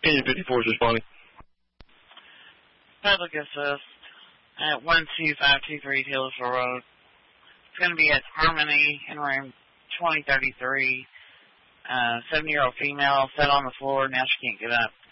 Engine 54 is responding. Public assist at 12523 Hillsville Road. It's going to be at Harmony in room 2033. 7-year-old female sat on the floor. Now she can't get up.